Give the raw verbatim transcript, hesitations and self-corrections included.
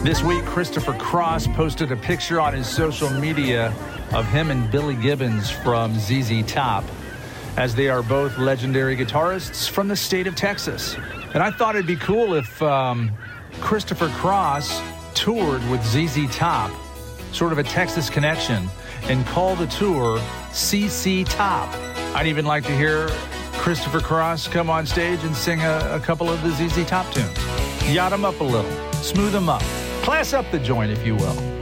This week, Christopher Cross posted a picture on his social media of him and Billy Gibbons from Z Z Top, as they are both legendary guitarists from the state of Texas. And I thought it'd be cool if um, Christopher Cross toured with Z Z Top, sort of a Texas connection, and call the tour C C Top. I'd even like to hear Christopher Cross come on stage and sing a, a couple of the Z Z Top tunes. Yacht them up a little, smooth them up, class up the joint, if you will.